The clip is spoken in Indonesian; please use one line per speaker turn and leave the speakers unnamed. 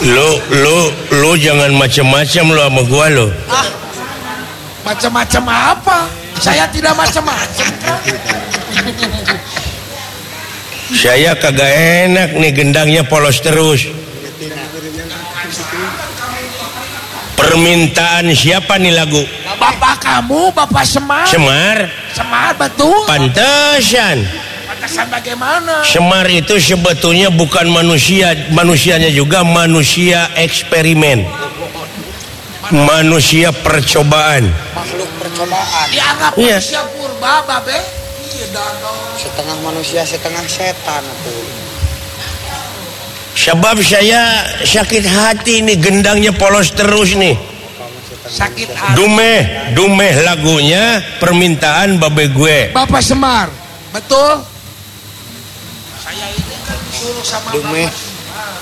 Lu jangan macam-macam lu sama gua lu.
Macam-macam apa? Saya tidak macam-macam.
Saya kagak enak nih gendangnya polos terus. Permintaan siapa nih lagu?
Bapak kamu, Bapak Semar. Semar betul.
Pantesan.
Pantesan bagaimana?
Semar itu sebetulnya bukan manusia, manusianya juga manusia eksperimen. Manusia percobaan.
Makhluk percobaan.
Dianggap manusia purba, Babe.
Setengah manusia, setengah setan.
Sebab saya sakit hati nih gendangnya polos terus nih.
Sakit hati.
Dumeh lagunya permintaan babe gue.
Bapak Semar, betul? Saya ini kan disuruh sama
Dumeh.
Bapak